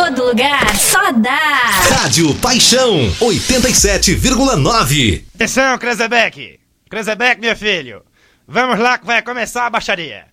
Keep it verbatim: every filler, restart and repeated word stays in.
todo lugar, só dá. Rádio Paixão, oitenta e sete vírgula nove. Atenção, Krezebeck. Krezebeck, meu filho. Vamos lá que vai começar a baixaria.